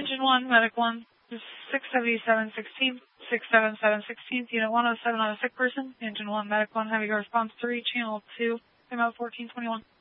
Engine 1, Medic 1, 677 16th, 677 16th, Unit 107 on a sick person. Engine 1, Medic 1, heavy response 3, Channel 2, ML 1421.